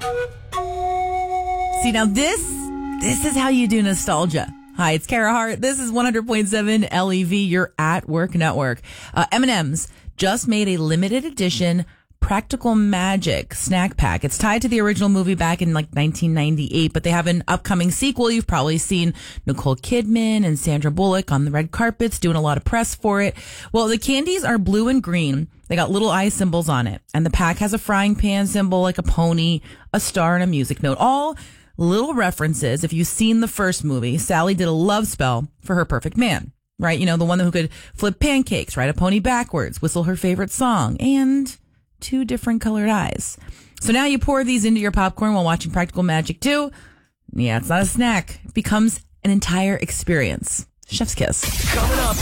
See, now this is how you do nostalgia. Hi, it's Kara Hart. This is 100.7 LEV, your at work network. M&M's just made a limited edition Practical Magic snack pack. It's tied to the original movie back in like 1998, but they have an upcoming sequel. You've probably seen Nicole Kidman and Sandra Bullock on the red carpets doing a lot of press for it. Well, the candies are blue and green. They got little eye symbols on it. And the pack has a frying pan symbol, like a pony, a star, and a music note. All little references. If you've seen the first movie, Sally did a love spell for her perfect man, right? You know, the one who could flip pancakes, ride a pony backwards, whistle her favorite song, and 2 different colored eyes. So now you pour these into your popcorn while watching Practical Magic 2. Yeah, it's not a snack. It becomes an entire experience. Chef's kiss. Coming up.